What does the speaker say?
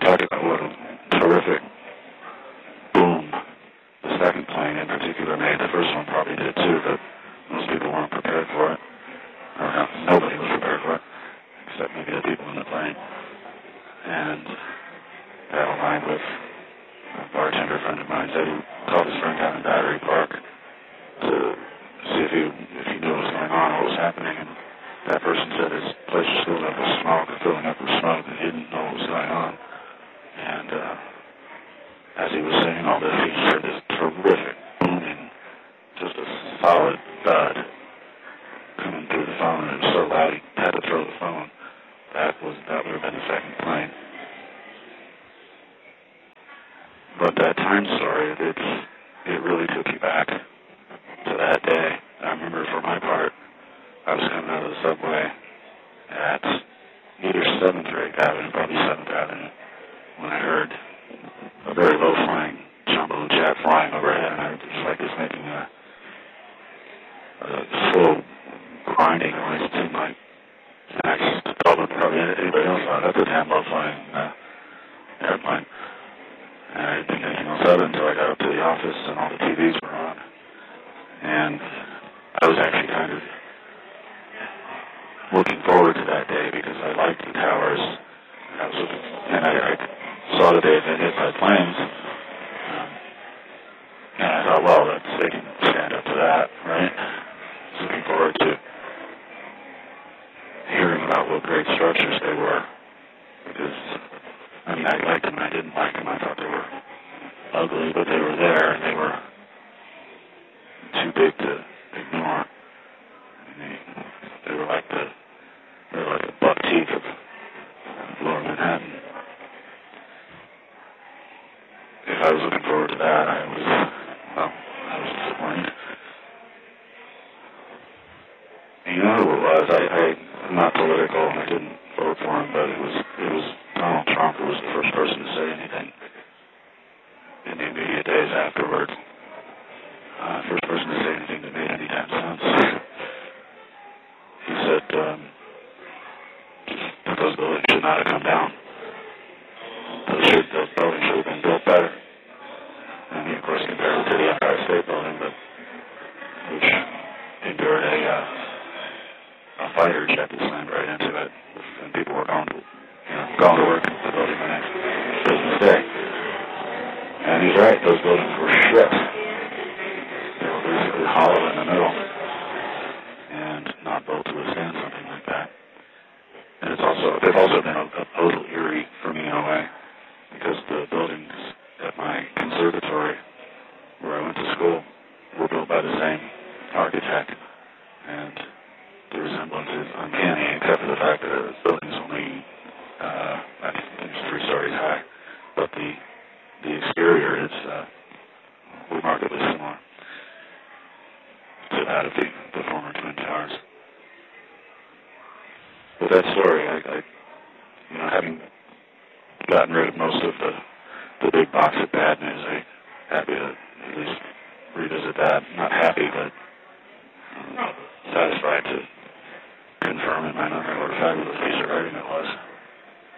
talk about what a terrific boom the second plane in particular made. The first one probably did too, but most people weren't prepared for it. Or no, nobody was prepared for it, except maybe the people in the plane. And that aligned with a bartender friend of mine said he called his friend down in Battery Park to see if he knew what was going on, what was happening. And that person said his place was filled up with smoke, filling up with smoke, and he didn't know what was going on. And as he was saying all this, he heard this terrific booming, just a solid thud coming through the phone, and it was so loud he had to throw the phone. That would have been the second plane. But that time story, it really took you back to that day. I remember for my part, I was coming out of the subway at either 7th or 8th Avenue, probably 7th Avenue, when I heard a very low-flying jumbo jet flying overhead, and I was like this making a slow grinding noise. It seemed like, and I just told them probably anybody else thought that's a damn low-flying airplane. And I didn't think anything else of it until I got up to the office and all the TVs were on. And I was actually kind of looking forward to that day because I liked the towers. And I saw that they had been hit by planes. And I thought, well, they can stand up to that, right? I was looking forward to hearing about what great structures they were. Because, I mean, I liked them and I didn't like them. I thought they were ugly, but they were there and they were too big to ignore. I mean, they were like the buck teeth of lower Manhattan. If I was looking forward to that, I was disappointed. And you know who it was? I'm not political and I didn't vote for him, but it was Donald Trump who was the first person to say anything in the immediate days afterwards. First person to say anything that made any damn sense. He said that those buildings should not have come down. Those buildings should have been built better. And he, of course, compared it to the Empire State Building, which endured a fighter jet that slammed right into it, and people were going to work at the building the next business day. And he's right; those buildings were shit. They were basically hollow in the middle, and not built to withstand something like that. And they've also been a little eerie for me in a way, because the buildings at my conservatory, where I went to school, were built by the same architect, and the resemblance is uncanny, except for the fact that the building's only, I think it's 3 stories high, but the exterior is remarkably similar to that of the former Twin Towers. With that story, I having gotten rid of most of the big box of bad news, I'm happy to at least revisit that. Not happy, but satisfied to confirm in my memory what a fabulous piece of writing it was.